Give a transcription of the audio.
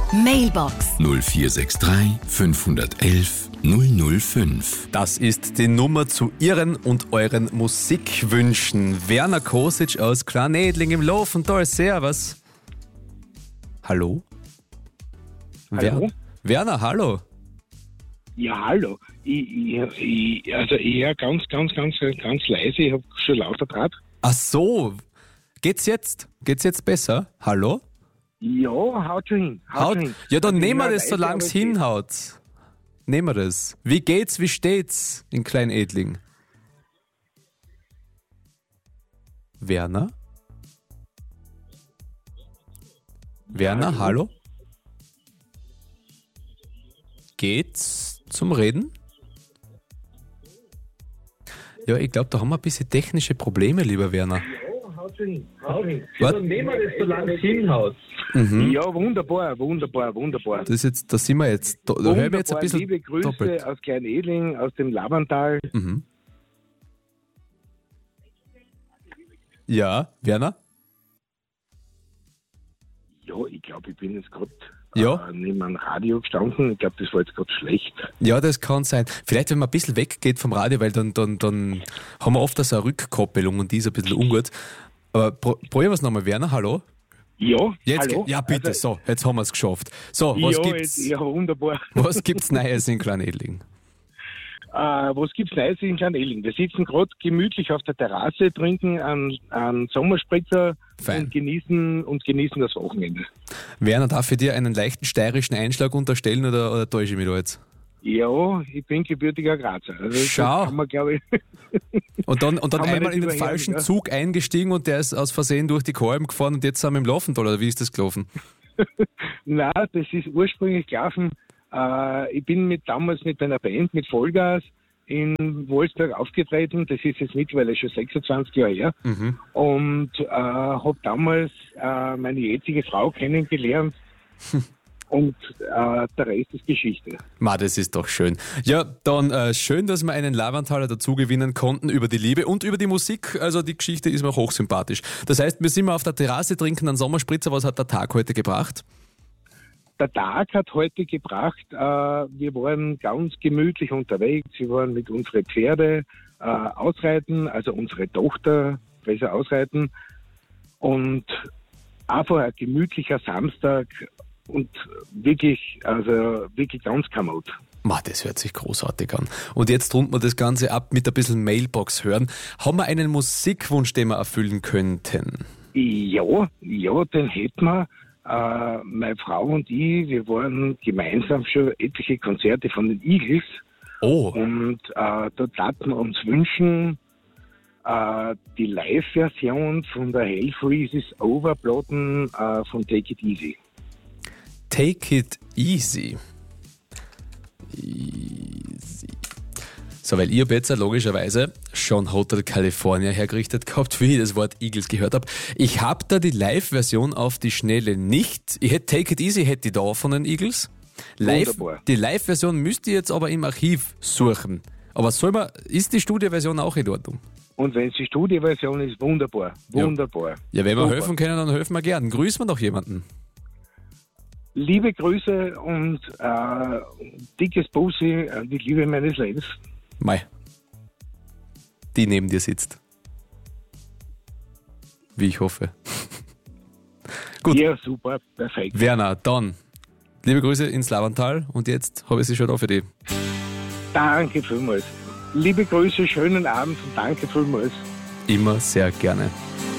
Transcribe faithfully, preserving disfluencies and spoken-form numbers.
Mailbox null vier sechs drei fünf eins eins null null fünf. Das ist die Nummer zu Ihren und euren Musikwünschen. Werner Kosic aus Klarnedling im Laufental. Servus. Hallo? Hallo? Wer? Werner, hallo. Ja, hallo. Ich, ich, ich, also ich höre ganz, ganz, ganz, ganz leise. Ich habe schon lauter Draht. Ach so. Geht's jetzt? Geht's jetzt besser? Hallo? Ja, haut schon hin. Haut Haut? schon hin. Ja, dann Also ich nehmen wir höre das, leise, solange aber es es geht. hinhaut. Nehmen wir das. Wie geht's, wie steht's in Kleinedling? Werner? Werner, hallo? Geht's zum Reden? Ja, ich glaube, da haben wir ein bisschen technische Probleme, lieber Werner. Ja, haut schon hin. Haut schon hin. Was? Dann nehmen wir das, solange es hinhaut. Mhm. Ja, wunderbar, wunderbar, wunderbar. Das ist jetzt, da sind wir jetzt. Da, da hören wir jetzt ein Wunderbar, bisschen liebe Grüße doppelt. aus Kleinedling, aus dem Labantal. Mhm. Ja, Werner? Ja, ich glaube, ich bin jetzt gerade Ja. äh, neben einem Radio gestanden. Ich glaube, das war jetzt gerade schlecht. Ja, das kann sein. Vielleicht, wenn man ein bisschen weggeht vom Radio, weil dann, dann, dann haben wir oft so eine Rückkoppelung und die ist ein bisschen ungut. Aber pro, probieren wir es nochmal, Werner, hallo? Ja, Jetzt hallo? ge- ja, bitte, Also, so, jetzt haben wir es geschafft. So, was ja, gibt's, jetzt, ja, wunderbar. was gibt's Neues in Kleinedling? Äh, was gibt's Neues in Kleinedling? Wir sitzen gerade gemütlich auf der Terrasse, trinken einen, einen Sommerspritzer Fein. und genießen, und genießen das Wochenende. Werner, darf ich dir einen leichten steirischen Einschlag unterstellen oder, oder täusche ich mich da jetzt? Ja, ich bin gebürtiger Grazer. Also Schau. das kann man, glaube ich, Und dann, und dann Kann man einmal nicht in den überhören, falschen ja. Zug eingestiegen und der ist aus Versehen durch die Kolben gefahren und jetzt sind wir im Laufental, oder wie ist das gelaufen? nein, das ist ursprünglich gelaufen. Äh, ich bin mit damals mit einer Band, mit Vollgas, in Wolfsberg aufgetreten. Das ist jetzt mittlerweile schon sechsundzwanzig Jahre her. Mhm. Und äh, habe damals äh, meine jetzige Frau kennengelernt. Und äh, der Rest ist Geschichte. Ma, das ist doch schön. Ja, dann äh, schön, dass wir einen Lavantaler dazu gewinnen konnten über die Liebe und über die Musik. Also die Geschichte ist mir hochsympathisch. Das heißt, wir sind mal auf der Terrasse, trinken einen Sommerspritzer. Was hat der Tag heute gebracht? Der Tag hat heute gebracht, äh, wir waren ganz gemütlich unterwegs. Wir waren mit unseren Pferde äh, ausreiten, also unsere Tochter besser ausreiten. Und einfach ein gemütlicher Samstag und wirklich, also wirklich ganz kamot. Ma, das hört sich großartig an. Und jetzt runden wir das Ganze ab mit ein bisschen Mailbox hören. Haben wir einen Musikwunsch, den wir erfüllen könnten? Ja, ja, den hätten wir. Äh, meine Frau und ich, wir waren gemeinsam schon etliche Konzerte von den Eagles. Oh, Und äh, dort hatten wir uns wünschen, äh, die Live-Version von der Hell Freezes Overplatten äh, von Take It Easy. Take It Easy. Easy. So, weil ich habe jetzt logischerweise schon Hotel California hergerichtet gehabt, wie ich das Wort Eagles gehört habe. Ich habe da die Live-Version auf die Schnelle nicht. Ich hätte Take It Easy hätte ich da von den Eagles. Live, Wunderbar. die Live-Version müsst ihr jetzt aber im Archiv suchen. Aber soll man, ist die Studioversion auch in Ordnung? Und wenn es die Studioversion ist, wunderbar, wunderbar. Ja, wenn wir Super. helfen können, dann helfen wir gern. Grüßen wir noch jemanden. Liebe Grüße und äh, dickes Bussi an die Liebe meines Lebens. Mei. Die neben dir sitzt. Wie ich hoffe. Gut. Ja, super, perfekt. Werner, dann liebe Grüße ins Lavantal und jetzt habe ich sie schon da für dich. Danke vielmals. Liebe Grüße, schönen Abend und danke vielmals. Immer sehr gerne.